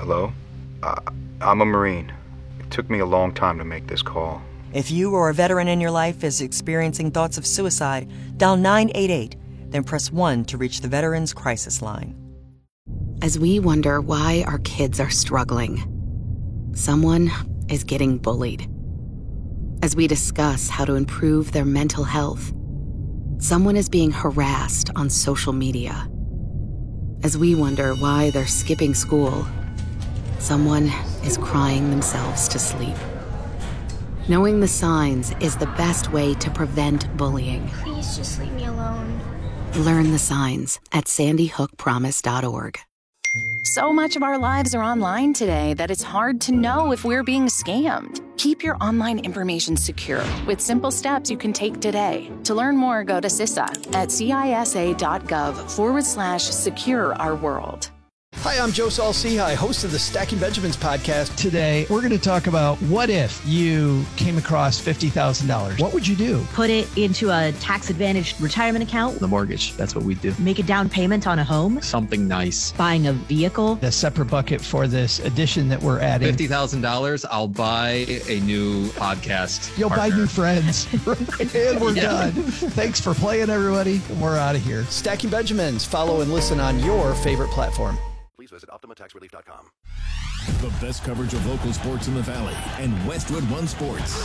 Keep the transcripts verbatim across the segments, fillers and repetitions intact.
Hello? Uh, I'm a Marine. It took me a long time to make this call. If you or a veteran in your life is experiencing thoughts of suicide, dial nine eight eight, then press one to reach the Veterans Crisis Line. As we wonder why our kids are struggling, someone is getting bullied. As we discuss how to improve their mental health, someone is being harassed on social media. As we wonder why they're skipping school, someone is crying themselves to sleep. Knowing the signs is the best way to prevent bullying. Please just leave me alone. Learn the signs at sandy hook promise dot org. So much of our lives are online today that it's hard to know if we're being scammed. Keep your online information secure with simple steps you can take today. To learn more, go to C I S A at cisa.gov forward slash secure our world. Hi, I'm Joe Saul-Sehy, host of the Stacking Benjamins podcast. Today, we're going to talk about what if you came across fifty thousand dollars? What would you do? Put it into a tax-advantaged retirement account. The mortgage, that's what we do. Make a down payment on a home. Something nice. Buying a vehicle. A separate bucket for this addition that we're adding. fifty thousand dollars, I'll buy a new podcast You'll partner. buy new friends. And we're yeah. done. Thanks for playing, everybody. We're out of here. Stacking Benjamins. Follow and listen on your favorite platform. Please visit Optima Tax Relief dot com. The best coverage of local sports in the Valley and Westwood One Sports.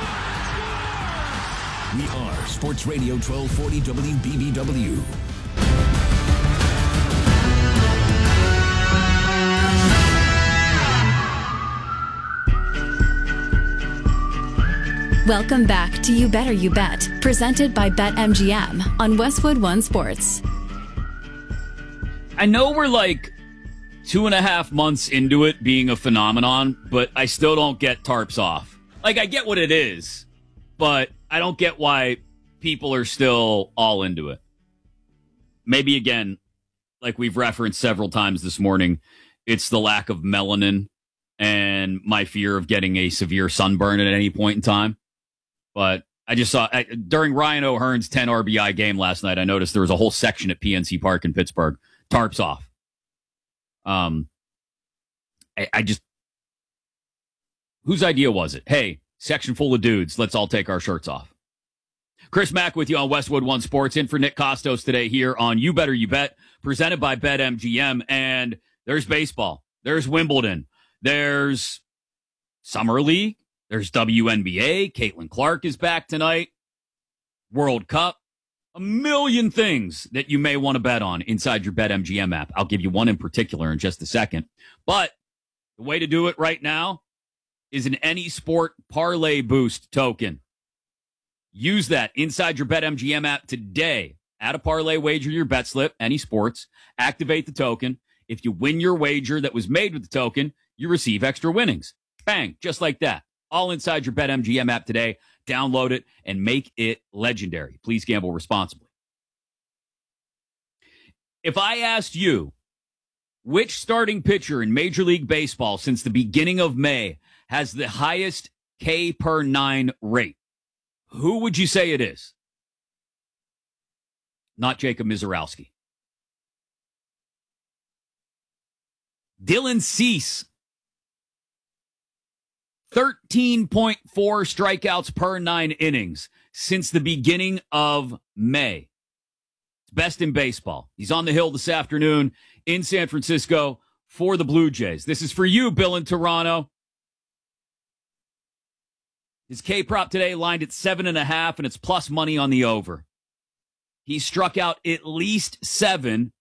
We are Sports Radio twelve forty W B B W. Welcome back to You Better You Bet, presented by BetMGM on Westwood One Sports. I know we're like two and a half months into it being a phenomenon, but I still don't get tarps off. Like, I get what it is, but I don't get why people are still all into it. Maybe, again, like we've referenced several times this morning, it's the lack of melanin and my fear of getting a severe sunburn at any point in time. But I just saw, I, during Ryan O'Hearn's ten R B I game last night, I noticed there was a whole section at P N C Park in Pittsburgh. Tarps off. Um, I, I just, whose idea was it? Hey, section full of dudes, let's all take our shirts off. Chris Mack with you on Westwood One Sports, in for Nick Costos today here on You Better You Bet, presented by BetMGM. And there's baseball, there's Wimbledon, there's Summer League, there's W N B A. Caitlin Clark is back tonight. World Cup. A million things that you may want to bet on inside your BetMGM app. I'll give you one in particular in just a second. But the way to do it right now is an AnySport Parlay Boost token. Use that inside your BetMGM app today. Add a parlay wager to your bet slip, AnySports. Activate the token. If you win your wager that was made with the token, you receive extra winnings. Bang, just like that. All inside your BetMGM app today. Download it and make it legendary. Please gamble responsibly. If I asked you which starting pitcher in Major League Baseball since the beginning of May has the highest K per nine rate, who would you say it is? Not Jacob Mizorowski. Dylan Cease. thirteen point four strikeouts per nine innings since the beginning of May. It's best in baseball. He's on the Hill this afternoon in San Francisco for the Blue Jays. This is for you, Bill in Toronto. His K-prop today lined at seven and a half, and it's plus money on the over. He struck out at least seven